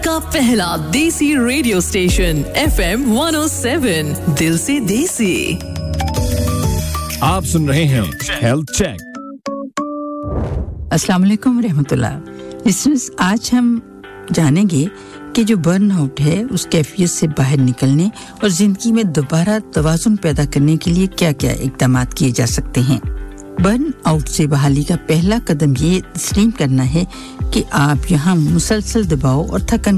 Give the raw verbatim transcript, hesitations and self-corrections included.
का पहला देसी radio station F M one oh seven, दिल से देसी। आप सुन रहे हैं हेल्थ चेक। अस्सलाम वालेकुम रहमतुल्लाह। लिसनर्स, आज हम जानेंगे कि जो बर्नआउट है उस कैफियत से बाहर निकलने और जिंदगी में दोबारा तवाज़ुन पैदा करने के लिए क्या-क्या इक़दाम किए जा सकते हैं। बर्नआउट से बहाली का पहला कदम ये तस्लीम करना है कि आप यहाँ मुसलसल दबाव और थकन